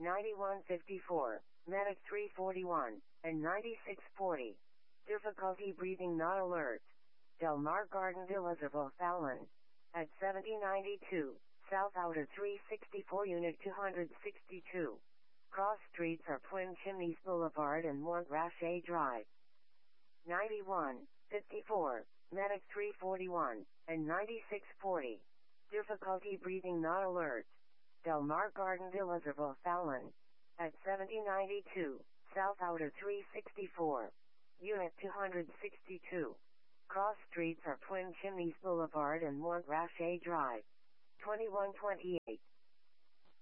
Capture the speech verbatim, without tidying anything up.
ninety-one fifty-four, Medic three forty-one, and ninety-six forty. Difficulty breathing not alert. Del Mar Garden Villas of O'Fallon. At seventy ninety-two, South Outer three sixty-four Unit two sixty-two. Cross streets are Twin Chimneys Boulevard and Montrachet Drive. ninety-one fifty-four, Medic three forty-one, and ninety-six forty. Difficulty breathing not alert. Del Mar Garden Villas of O'Fallon. At seventy ninety-two, South Outer three sixty-four. Unit two sixty-two. Cross streets are Twin Chimneys Boulevard and Montrachet Drive. twenty-one twenty-eight.